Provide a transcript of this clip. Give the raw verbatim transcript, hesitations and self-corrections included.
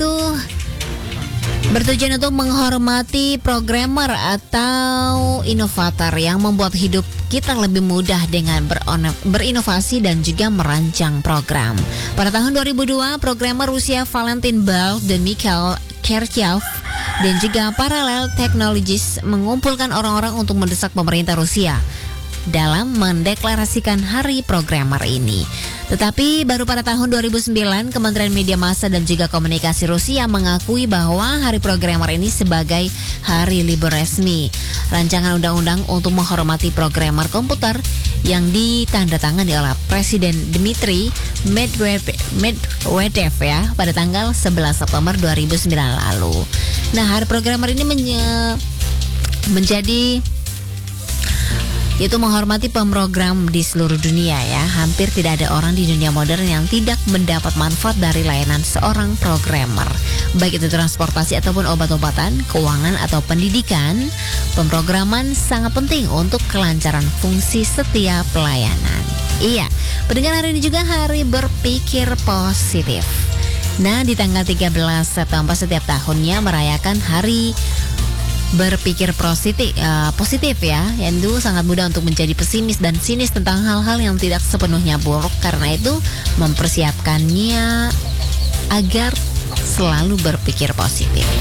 itu bertujuan untuk menghormati programmer atau inovator yang membuat hidup kita lebih mudah dengan beron- berinovasi dan juga merancang program. Pada tahun dua ribu dua, programmer Rusia Valentin Bal dan Mikhail Kerchev dan juga Parallel Technologies mengumpulkan orang-orang untuk mendesak pemerintah Rusia dalam mendeklarasikan Hari Programmer ini. Tetapi baru pada tahun dua ribu sembilan, Kementerian Media Massa dan juga Komunikasi Rusia mengakui bahwa Hari Programmer ini sebagai hari libur resmi. Rancangan undang-undang untuk menghormati programmer komputer yang ditandatangani oleh Presiden Dmitry Medvedev, Medvedev ya pada tanggal sebelas September dua ribu sembilan lalu. Nah, Hari Programmer ini menye- menjadi itu menghormati pemrogram di seluruh dunia ya. Hampir tidak ada orang di dunia modern yang tidak mendapat manfaat dari layanan seorang programmer. Baik itu transportasi ataupun obat-obatan, keuangan atau pendidikan, pemrograman sangat penting untuk kelancaran fungsi setiap pelayanan. Iya, pendengar, hari ini juga hari berpikir positif. Nah, di tanggal tiga belas September setiap tahunnya merayakan hari berpikir positif, uh, positif ya. Yang itu sangat mudah untuk menjadi pesimis dan sinis tentang hal-hal yang tidak sepenuhnya buruk. Karena itu mempersiapkannya agar selalu berpikir positif.